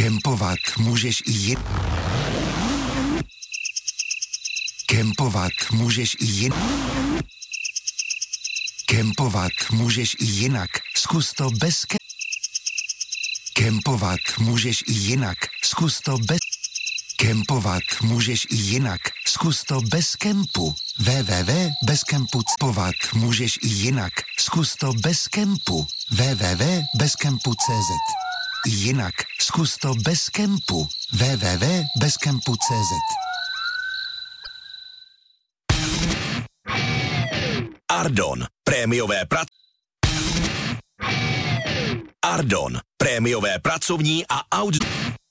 Kempovat můžeš i jinak. Kempovat můžeš i jinak. Kempovat můžeš i jinak. Zkus to bez Kempovat můžeš i jinak. Zkus to bez Kempovat můžeš i jinak. Zkus to bez kempu. www.bezkempu. Kempovat můžeš i jinak. Zkus to bez kempu. www.bezkempu.cz. Jinak. Zkus to bez kempu. www.bezkempu.cz. Ardon. Prémiové pracovní a outdoor.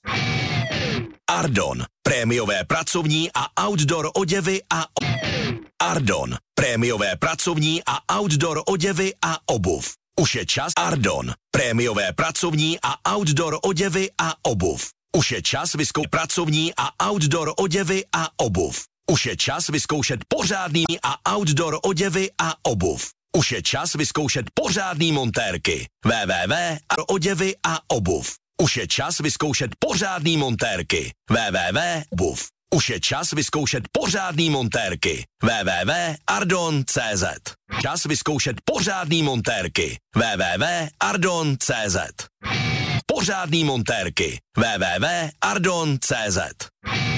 Ardon. Prémiové pracovní a outdoor oděvy a Ardon. Prémiové pracovní a outdoor oděvy a obuv. Už je čas. Ardon. Prémiové pracovní a outdoor oděvy a obuv. Už je čas vyzkoušet pracovní a outdoor oděvy a obuv. Už je čas vyzkoušet pořádný a outdoor oděvy a obuv. Už je čas vyzkoušet pořádný montérky. www.oděvy a obuv. Už je čas vyzkoušet pořádný montérky. www.obuv. Už je čas vyzkoušet pořádný montérky. www.ardon.cz. Čas vyzkoušet pořádný montérky. www.ardon.cz. Pořádný montérky. www.ardon.cz.